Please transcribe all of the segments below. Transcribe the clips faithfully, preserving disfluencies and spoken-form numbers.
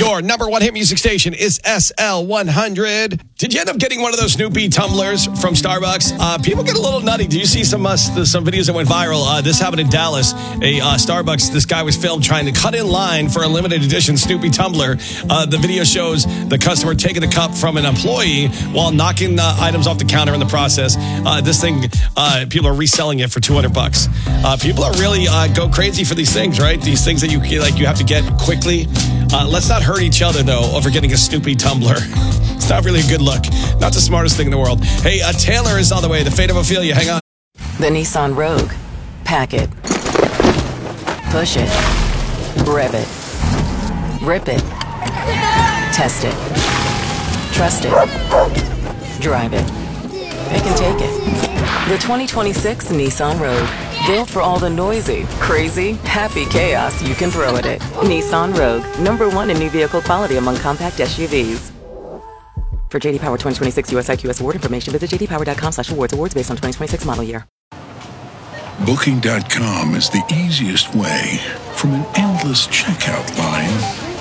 Your number one hit music station is S L one hundred. Did you end up getting one of those Snoopy tumblers from Starbucks? Uh, people get a little nutty. Did you see some uh, some videos that went viral? Uh, this happened in Dallas. A uh, Starbucks, this guy was filmed trying to cut in line for a limited edition Snoopy tumbler. Uh, the video shows the customer taking the cup from an employee while knocking uh, items off the counter in the process. Uh, this thing, uh, people are reselling it for two hundred bucks. Uh, people are really uh, go crazy for these things, right? These things that you like you have to get quickly. Uh, let's not hurt each other, though, over getting a Snoopy tumbler. It's not really a good look. Not the smartest thing in the world. Hey, uh, Taylor is on the way. The fate of Ophelia. Hang on. The Nissan Rogue. Pack it. Push it. Rev it. Rip it. Test it. Trust it. Drive it. Pick and take it. The twenty twenty-six Nissan Rogue. Built for all the noisy, crazy, happy chaos you can throw at it. Nissan Rogue, number one in new vehicle quality among compact S U Vs. For J D Power twenty twenty-six U S I Q S award information, visit j d power dot com slash awards. Awards based on twenty twenty-six model year. Booking dot com is the easiest way from an endless checkout line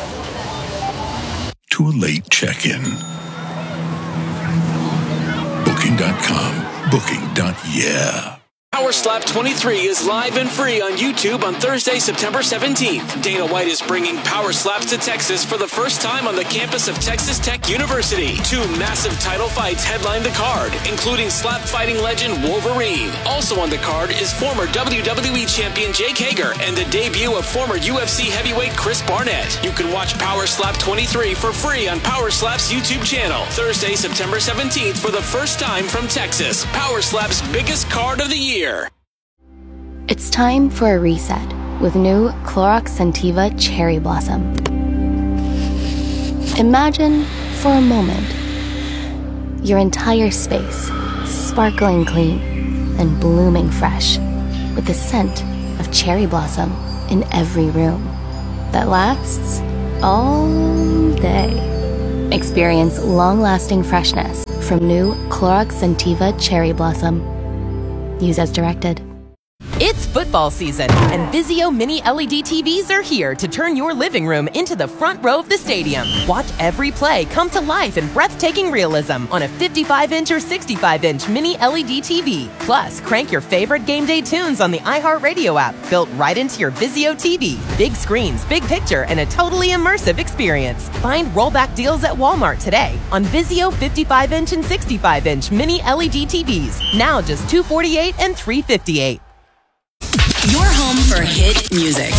to a late check-in. Booking dot com. Booking. Yeah. Power Slap twenty-three is live and free on YouTube on Thursday, September seventeenth. Dana White is bringing Power Slaps to Texas for the first time on the campus of Texas Tech University. Two massive title fights headline the card, including slap fighting legend Wolverine. Also on the card is former W W E champion Jake Hager and the debut of former U F C heavyweight Chris Barnett. You can watch Power Slap twenty-three for free on Power Slap's YouTube channel. Thursday, September seventeenth for the first time from Texas. Power Slap's biggest card of the year. It's time for a reset with new Clorox Scentiva Cherry Blossom. Imagine, for a moment, your entire space sparkling clean and blooming fresh with the scent of cherry blossom in every room that lasts all day. Experience long-lasting freshness from new Clorox Scentiva Cherry Blossom. Use as directed. It's football season, and Vizio Mini L E D T Vs are here to turn your living room into the front row of the stadium. Watch every play come to life in breathtaking realism on a fifty-five inch or sixty-five inch Mini L E D T V. Plus, crank your favorite game day tunes on the iHeartRadio app, built right into your Vizio T V. Big screens, big picture, and a totally immersive experience. Find rollback deals at Walmart today on Vizio fifty-five inch and sixty-five inch Mini L E D T Vs. Now just two hundred forty-eight dollars and three hundred fifty-eight dollars. Your home for hit music.